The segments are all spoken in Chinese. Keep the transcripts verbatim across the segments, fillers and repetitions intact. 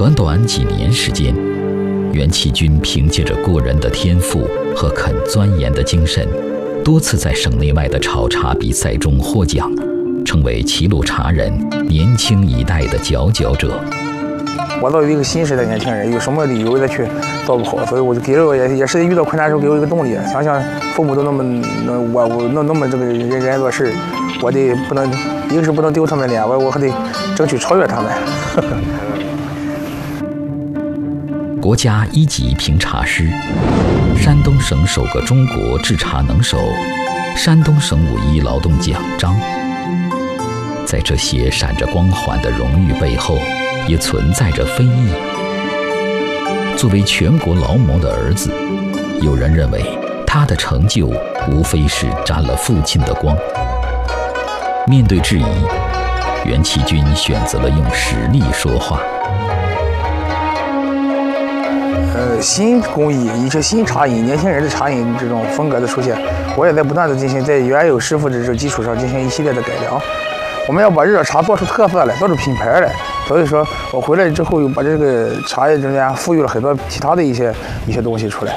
短短几年时间，袁其军凭借着过人的天赋和肯钻研的精神，多次在省内外的炒茶比赛中获奖，成为齐鲁茶人年轻一代的佼佼者。 我作为一个新时代年轻人，有什么理由再去做不好？所以我就给了我也也是遇到困难的时候给我一个动力。想想父母都那么那我我那那么这个认真做事，我得不能一个是不能丢他们脸，我我还得争取超越他们。 国家一级评茶师，山东省首个中国制茶能手，山东省五一劳动奖章。在这些闪着光环的荣誉背后，也存在着非议。作为全国劳模的儿子，有人认为他的成就无非是沾了父亲的光。面对质疑，袁其军选择了用实力说话。 呃，新工艺、一些新茶饮、年轻人的茶饮这种风格的出现，我也在不断的进行在原有师傅的这种基础上进行一系列的改良。我们要把热茶做出特色来，做出品牌来。所以说我回来之后，又把这个茶叶中间赋予了很多其他的一些一些东西出来。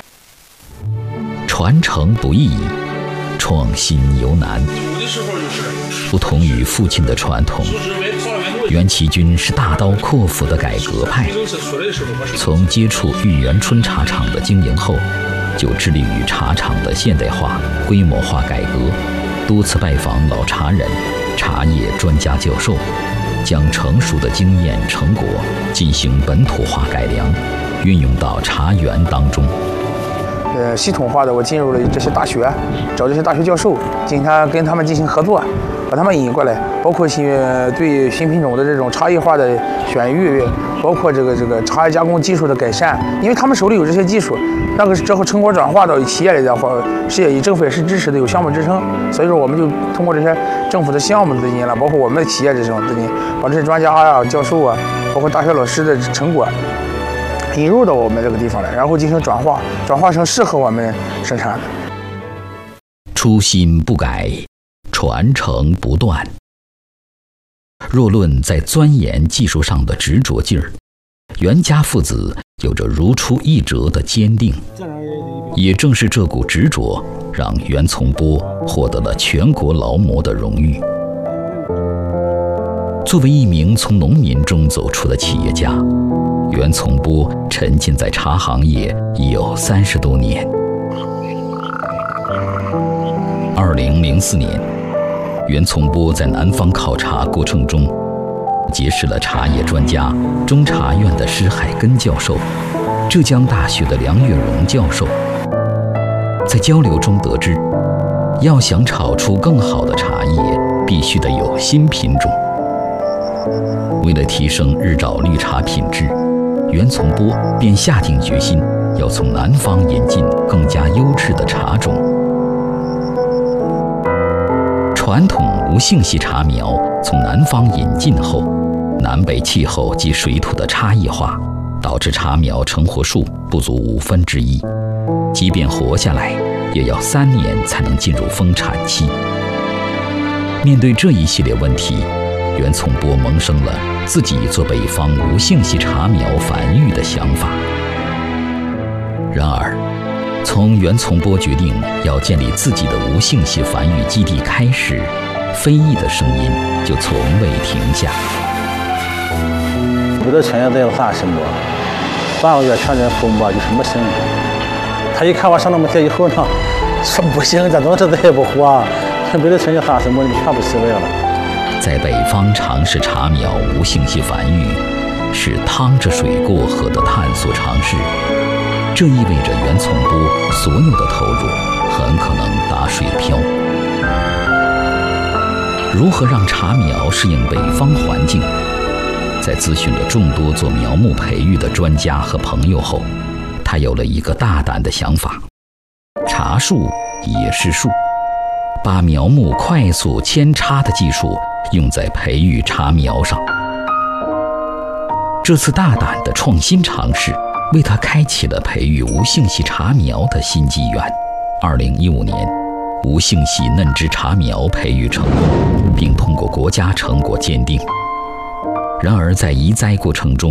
传承不易，创新尤难。不同于父亲的传统，袁其军是大刀阔斧的改革派。从接触玉园春茶厂的经营后，就致力于茶厂的现代化、规模化改革，多次拜访老茶人、茶叶专家教授，将成熟的经验成果进行本土化改良，运用到茶园当中。 呃，系统化的我进入了这些大学，找这些大学教授，今天跟他们进行合作，把他们引过来，包括新对新品种的这种差异化的选育，包括这个这个茶叶加工技术的改善，因为他们手里有这些技术，那个之后成果转化到企业里的话，是也以政府也是支持的，有项目支撑，所以说我们就通过这些政府的项目资金了，包括我们的企业这种资金，把这些专家啊、教授啊，包括大学老师的成果引入到我们这个地方来，然后进行转化，转化成适合我们生产的。 初心不改，传承不断。若论在钻研技术上的执着劲儿，袁家父子有着如出一辙的坚定。也正是这股执着，让袁从波获得了全国劳模的荣誉。作为一名从农民中走出的企业家，袁从波沉浸在茶行业已有三十多年。二零零四年，袁从波在南方考察过程中，结识了茶叶专家、中茶院的施海根教授、浙江大学的梁月荣教授。在交流中得知，要想炒出更好的茶叶，必须得有新品种。为了提升日照绿茶品质，袁从波便下定决心要从南方引进更加优质的茶种。传统无性系茶苗从南方引进后，南北气候及水土的差异化，导致茶苗成活数不足五分之一，即便活下来，也要三年才能进入丰产期。面对这一系列问题，袁从波萌生了自己做北方无性系茶苗繁育的想法。然而，从袁从波决定要建立自己的无性系繁育基地开始，非议的声音就从未停下。 有的村也在啥心多，半个月前的父母就什么行，他一看我上那么些以后呢，说不行，这东西再也不活，别的村里啥什么全部失败了。 在北方尝试茶苗无性系繁育，是趟着水过河的探索尝试。这意味着袁从波所有的投入很可能打水漂。如何让茶苗适应北方环境？在咨询了众多做苗木培育的专家和朋友后，他有了一个大胆的想法：茶树也是树，把苗木快速扦插的技术用在培育茶苗上。这次大胆的创新尝试，为他开启了培育无性系茶苗的新纪元。二零一五年，无性系嫩枝茶苗培育成功，并通过国家成果鉴定。然而，在移栽过程中，